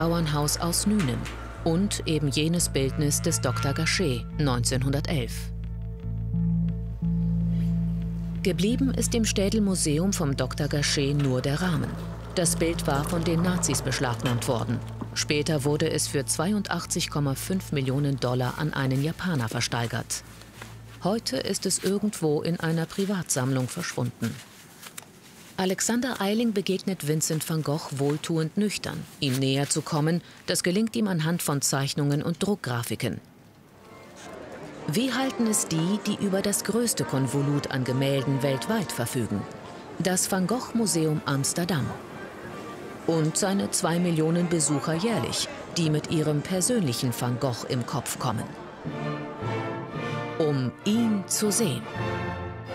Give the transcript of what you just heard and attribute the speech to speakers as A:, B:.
A: Bauernhaus aus Nünen und eben jenes Bildnis des Dr. Gachet 1911. Geblieben ist dem Städel-Museum vom Dr. Gachet nur der Rahmen. Das Bild war von den Nazis beschlagnahmt worden. Später wurde es für 82,5 Millionen $ an einen Japaner versteigert. Heute ist es irgendwo in einer Privatsammlung verschwunden. Alexander Eiling begegnet Vincent van Gogh wohltuend nüchtern. Ihm näher zu kommen, das gelingt ihm anhand von Zeichnungen und Druckgrafiken. Wie halten es die, die über das größte Konvolut an Gemälden weltweit verfügen? Das Van Gogh Museum Amsterdam. Und seine 2 Millionen Besucher jährlich, die mit ihrem persönlichen Van Gogh im Kopf kommen. Um ihn zu sehen.